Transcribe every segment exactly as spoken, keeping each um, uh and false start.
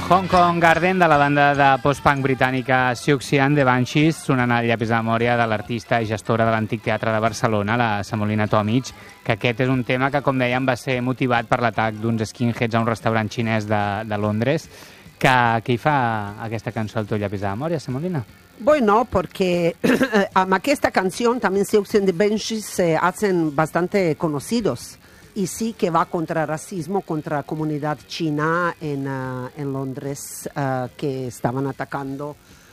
Hong Kong Garden, de la banda de post-punk britànica Siouxsie and the Banshees, sonant el llapis de memòria de l'artista i gestora de l'Antic Teatre de Barcelona, la Semolina Tomic, que aquest és un tema que, com dèiem, va ser motivat per l'atac d'uns skinheads a un restaurant xinès de, de Londres. Que, que hi fa aquesta cançó al teu llapis de memòria, Semolina? Bueno, porque um, esta canción también Siouxsie and the Banshees se hacen bastante conocidos. Y sí que va contra racismo, contra la comunidad china en, uh, en Londres, uh, que estaban atacando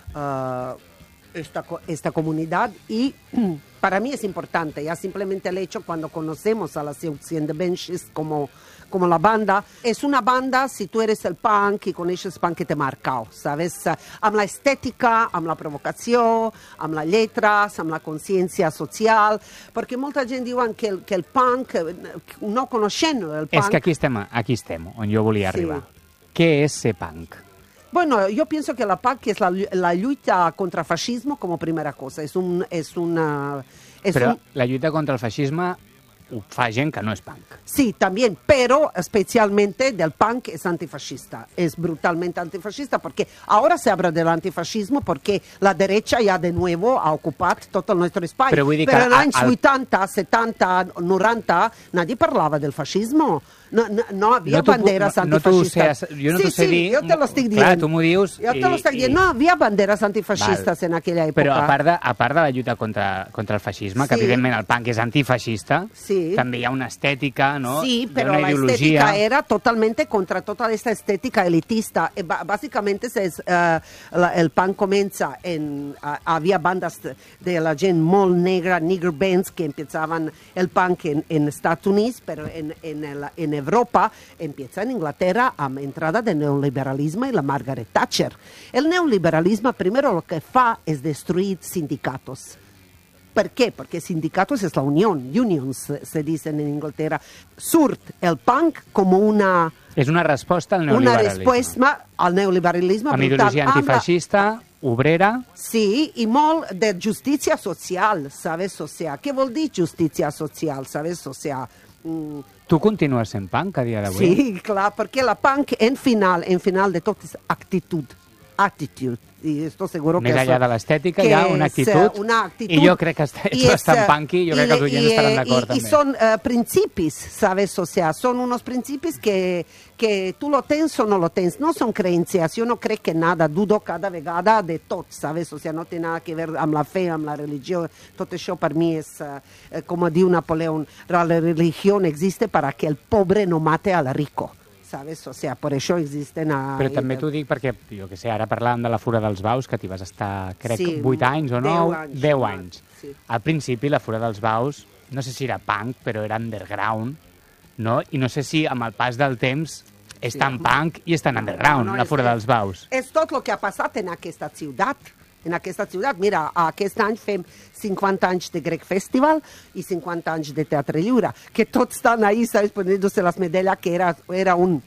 uh, esta, esta comunidad. Y para mí es importante, ya simplemente el hecho cuando conocemos a la Siouxsie and the Banshees como, como la banda, es una banda, si tú eres el punk y con ellos punk que te marca, ¿sabes? Amb la estética, amb la provocació, amb la lletra, amb la consciència social, perquè molta gent diuen que el, que el punk, no coneixent el punk... És que aquí estem, aquí estem on jo volia sí. arribar. Què és ser punk? Bueno, yo pienso que la punk es la, la lluita contra el fascismo como primera cosa. Es un, es una, es Però un... la lluita contra el fascisme ho fa gent que no és punk. Sí, también, pero especialmente del punk es antifascista, es brutalmente antifascista, porque ahora se habla del antifascismo porque la derecha ya de nuevo ha ocupado todo nuestro espacio. Pero, vull dir pero que en los años al... vuitanta, setanta, noranta, nadie parlava del fascismo. No, no, no havia no banderes no, antifascistes. No jo no sí, t'ho sé sí, dir. jo te lo estic dient. Clar, tu m'ho dius. Jo te lo estic dient. No havia banderes antifascistes Val. en aquella època. Però a part de, a part de la lluita contra, contra el feixisme, sí. que evidentment el punk és antifeixista, sí. també hi ha una estètica, no? Sí, pero una la ideologia... estética era totalmente contra toda esta estética elitista. Eh, básicamente es, uh, la, el punk comença en... Uh, había bandas de, de la gent molt negra, nigger bands, que empezaban el punk en, en Estados Unidos, pero en, en, el, en Europa empieza en Inglaterra amb entrada del neoliberalisme i la Margaret Thatcher. El neoliberalisme primero lo que fa es destruir sindicatos. ¿Por qué? Porque sindicatos es la unión, unions se dicen en Inglaterra. Surt el punk como una... És una resposta al Una neoliberalisme. resposta al neoliberalisme. Amb ideologia antifeixista, la... obrera... Sí, i molt de justícia social, ¿sabes? O sea, què vol dir justícia social, ¿sabes? O sea... Mm, tu continues sent punk a dia d'avui? Sí, clar, perquè la punk en final, en final de tot és actitud. Attitude. I estoy seguro Més que allà eso, de l'estètica hi ha una actitud, una actitud, i jo crec que és y bastant es, punky, jo crec que els oients estaran d'acord també. Y son uh, principios, ¿sabes? O sea, son unos principios que, que tú lo tens o no lo tens, no son creencias, yo no creo que nada, dudo cada vegada de tot, ¿sabes? O sea, no tiene nada que ver amb la fe, amb la religió, tot això per mi és, uh, como diu Napoleón, la religión existe para que el pobre no mate al rico. ¿Sabes? O sea, por això existen... A... Però també t'ho dic perquè, jo que sé, ara parlàvem de la Fura dels Baus, que t'hi vas estar, crec, sí, vuit anys o nou? deu anys. deu anys. Sí. Al principi, la Fura dels Baus, no sé si era punk, però era underground, no? I no sé si amb el pas del temps és Sí. tan punk i és tan underground, No, no, la és Fura que- dels Baus. És tot el que ha passat en aquesta ciutat. En aquesta ciutat, mira, aquest any fem cinquanta anys de Grec Festival i cinquanta anys de Teatre Lliure, que tots estan ahí, ¿sabes? Poniéndose las medallas, que era, era un...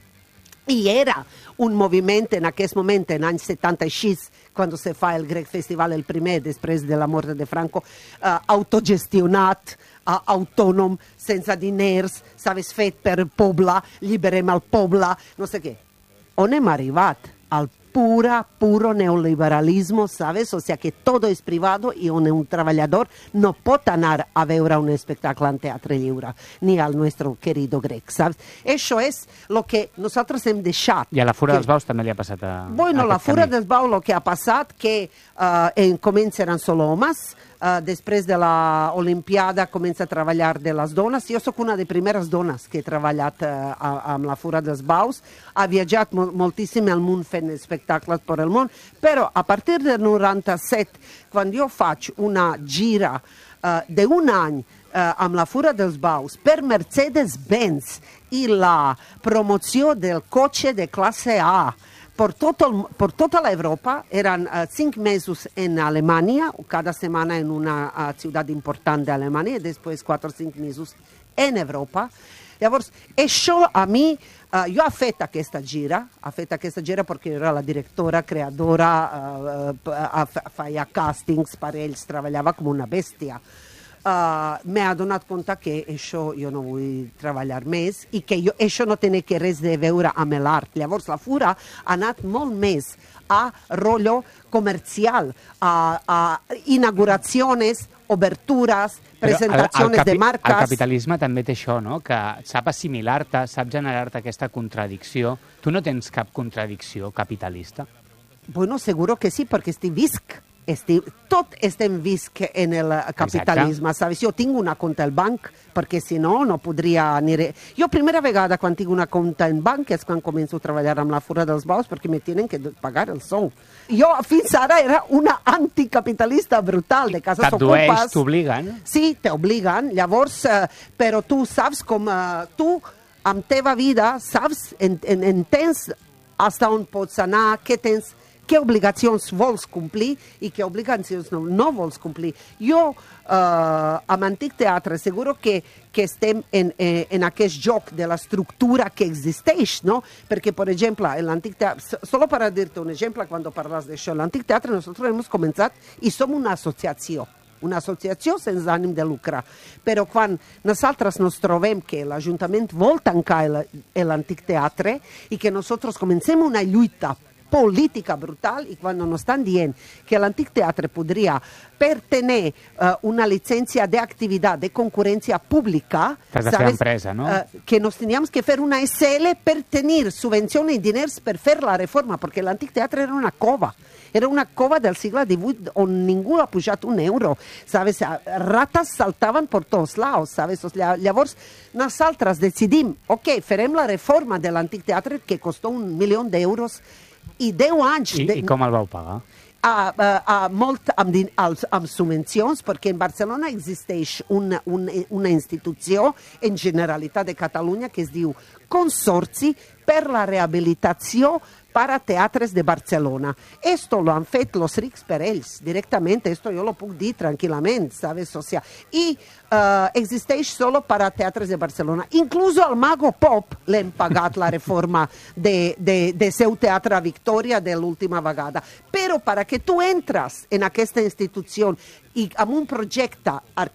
I era un moviment en aquest moment, en anys setanta-sis, quan se fa el Grec Festival, el primer, després de la mort de Franco, uh, autogestionat, uh, autònom, sense diners, sabes, fet per poble, lliberem el poble, no sé què. On hem arribat? Al pura, puro neoliberalismo, ¿sabes? O sea que todo es privado y un, un trabajador no pot anar a veure un espectacle en Teatre Lliure, ni al nuestro querido Grec, ¿sabes? Eso es lo que nosotros hem deixat. I a la Fura que... dels Baus també li ha passat a... Bueno, a la aquest Fura camí. dels Baus, lo que ha passat, que uh, en comença eren solo homes, uh, després de la Olimpiada comença a treballar de les dones. Jo sóc una de primeres dones que he treballat uh, amb la Fura dels Baus, ha viatjat mo moltíssim al món fent espectacles per el món, però a partir del noranta-set, quan jo faig una gira uh, d'un any uh, amb la Fura dels Baus per Mercedes-Benz i la promoció del cotxe de classe A per, tot el, per tota l'Europa, eren uh, cinc mesos en Alemanya, cada setmana en una uh, ciutat important d'Alemanya, i després quatre o cinc mesos en Europa. Llavors, això a mi, uh, jo he fet aquesta gira, he fet aquesta gira perquè era la directora, creadora, uh, uh, feia càstings per ells, treballava com una bèstia. uh, m'he adonat compte que això jo no vull treballar més i que jo, això no té que res de veure amb l'art. Llavors la Fura ha anat molt més a rotllo comercial, a, a inauguracions, obertures, presentacions de marques... El capitalisme també té això, no? Que sap assimilar-te, sap generar-te aquesta contradicció. Tu no tens cap contradicció capitalista? Bueno, seguro que sí, perquè estic visc. Estic, tot estem visc en el capitalisme, sabes? Jo tinc una compte al banc, perquè si no, no podria aniré... Jo, primera vegada, quan tinc una compte en banc, és quan començo a treballar amb la Fura dels Bous, perquè me tenen que pagar el sou. Jo, fins ara, era una anticapitalista brutal, de cases ocupes. T'addueix, t'obliguen? Sí, t'obliguen. Llavors, eh, però tu saps com... Eh, tu, amb teva vida, saps, en, en, entens fins on pots anar, què tens... què obligacions vols complir i què obligacions no, no vols complir. Jo, eh, amb Antic Teatre, seguro que, que estem en, eh, en aquest joc de l'estructura que existeix, no? Perquè, per exemple, l'Antic Teatre, solo per dir-te un exemple, quan parles d'això, l'Antic Teatre nosaltres hem començat i som una associació, una associació sense ànim de lucre. Però quan nosaltres nos trobem que l'Ajuntament vol tancar l'Antic Teatre i que nosaltres comencem una lluita política brutal i quan nos estan dient que l'Antic Teatre podria, per tenir uh, una llicència d'activitat de concurrència pública, t'has de fer empresa, no? Uh, que nos teníamos que fer una S L per tenir subvencions i diners per fer la reforma, perquè l'Antic Teatre era una cova. Era una cova del segle divuit on ningú ha pujat un euro, sabes? Rates saltaven per tots lados, sabes? Llavors, nosaltres decidim, ok, farem la reforma de l'Antic Teatre que costó un milió d'euros i deu anys... I, de... I com el vau pagar? A, a, a molt amb, amb, amb subvencions, perquè en Barcelona existeix una, una, una institució en Generalitat de Catalunya que es diu Consorci per la Rehabilitació para Teatres de Barcelona. Esto lo han fet los rics per ells, directamente, esto yo lo puc dir tranquil·lament, sabes? O sea, i uh, existeix solo para Teatres de Barcelona. Incluso al Mago Pop l'hem pagat la reforma de, de, de seu teatre a Victòria de l'última vegada. Però per que tu entres en aquesta institució i amb un projecte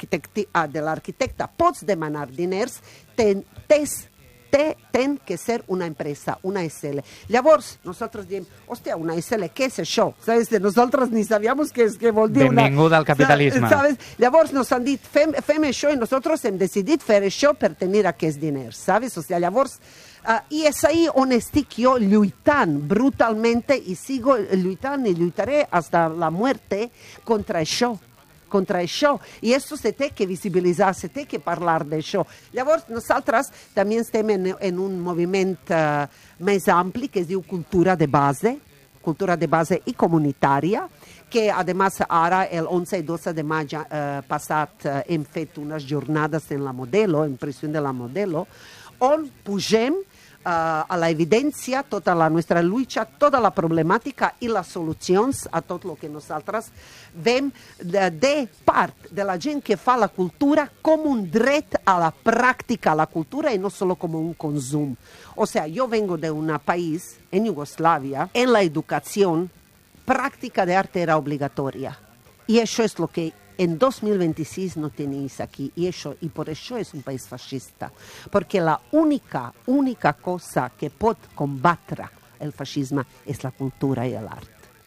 de l'arquitecte pots demanar diners, ten, tens Té, ten que ser una empresa, una S L. Llavors, nosaltres diem, hòstia, una S L, què és això? ¿Sabes? Nosaltres ni sabíamos què, què vol dir. Benvinguda al capitalisme. ¿Sabes? Llavors nos han dit, fem, fem això i nosaltres hem decidit fer això per tenir aquests diners, ¿sabes? O sea, llavors, uh, i és ahí on estic jo lluitant brutalment i sigo lluitant i lluitaré hasta la muerte contra això. contra això, i això se té que visibilitzar, se té que parlar d'això. Llavors, nosaltres també estem en, en un moviment uh, més ampli que es diu cultura de base, cultura de base i comunitària, que a més ara el onze i dotze de maig uh, passat uh, hem fet unes jornades en la Modelo, en pressió de la Modelo, on pugem Uh, a la evidència, tota la nostra lluita, tota la problemàtica i les solucions a tot el que nosaltres veiem de, de part de la gent que fa la cultura com un dret a la pràctica, a la cultura, i no solo com un consum. O sea, yo vengo de un país, en Yugoslavia, en la educación, práctica de arte era obligatoria. Y eso es lo que en dos mil veintiséis no tenéis aquí, y, eso, y por eso es un país fascista, porque la única, única cosa que pot combatre el feixisme és la cultura i l'art.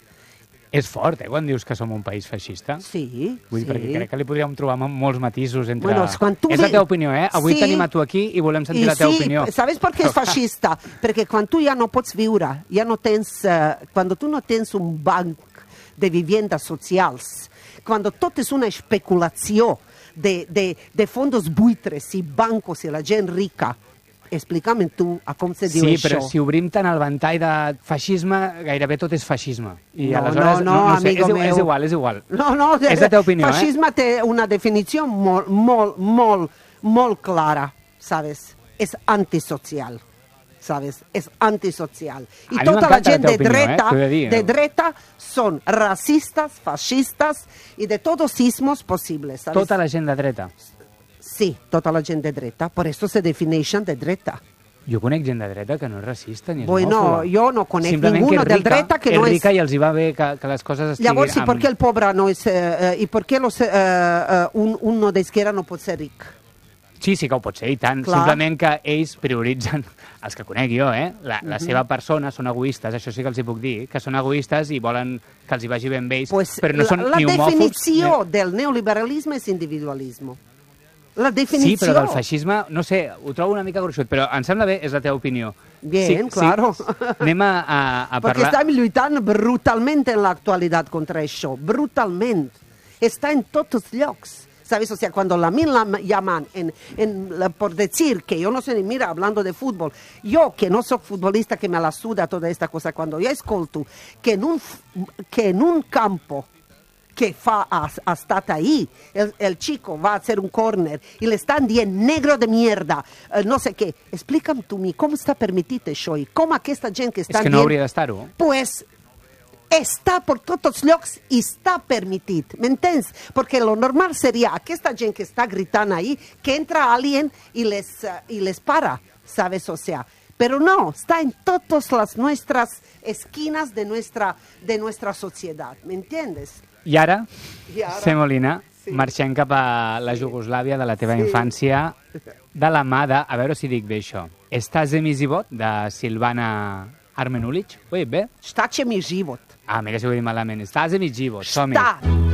És fort, eh, quan dius que som un país feixista? Sí, Vull dir, sí. perquè crec que li podríem trobar molts matisos entre... Bueno, és la teva opinió, eh? Avui sí, tenim a tu aquí i volem sentir i la teva sí, opinió. ¿Sabes por qué es fascista? Perquè quan tu ja no pots viure, ja no tens, uh, quan tu no tens un banc de viviendas socials, quando tot és una especulació de, de, de fondos buitres i bancos i la gent rica, explica'm tu a com se diu sí, això. Sí, però si obrim tant el ventall de feixisme, gairebé tot és feixisme. I no, aleshores, no, no, no, no sé, amigo és, meu. és igual, és igual. No, no, és la teva opinió, feixisme eh? té una definició molt, molt, molt, molt clara, ¿sabes? És antisocial. ¿Sabes? És antisocial. I tota la gent de dreta, eh? dir, de dreta són racistes, feixistes i de tots sismos possibles. ¿Sabes? Tota la gent de dreta? Sí, tota la gent de dreta. Per això se defineixen de dreta. Jo conec gent de dreta que no és racista ni és Bueno, homòfoba. jo no conec Simplement ninguno que és del rica, dreta que és no és... rica i els hi va bé que, que les coses estiguin... Llavors, ¿y amb- por qué el pobre no es... eh, eh, ¿Y por qué los, eh, eh, un, uno de izquierda no pot ser ric? Sí, sí que ho pot ser, i tant. Clar. Simplement que ells prioritzen, els que conec jo, eh? la, la seva persona, són egoistes, això sí que els hi puc dir, que són egoistes i volen que els hi vagi ben bé ells, Pues però no la, són la ni homòfobs... definició del neoliberalisme és individualisme. La definició... Sí, però del feixisme, no sé, ho trobo una mica gruixut, però em sembla bé, és la teva opinió. Bien, claro. Sí. Anem a, a, a Perquè parlar... estem lluitant brutalment en l'actualitat contra això, brutalment. Està en tots els llocs. ¿Sabes? O sea, cuando a mí la llaman en, en, la, por decir que yo no sé ni mira, hablando de fútbol, yo que no soy futbolista, que me la suda toda esta cosa, cuando yo escolto que en un, que en un campo que fa, ha, ha estat ahí, el, el chico va a hacer un córner y le están dient negro de mierda, eh, no sé què. Explica'm tu mi, com està permitit això i com aquesta gent que està És que no hauria d'estar-ho. Pues està per tots els llocs i està permitit, m'entens? Perquè lo normal seria aquesta gent que està gritant ahí, que entra alguien y les, uh, y les para, ¿sabes? O sea, pero no, está en todas las nuestras esquinas de nuestra, de nuestra sociedad, ¿me entiendes? I ara, I ara- Semolina, Sí. marxem cap a la Jugoslàvia de la teva Sí. infància, de la mà de, a veure si dic bé això, Estase mi život, de Silvana Armenulic. Ho he dit bé? Šta će mi život? Ah, mira si ho he dit malament. Estase mi život, som-hi. Šta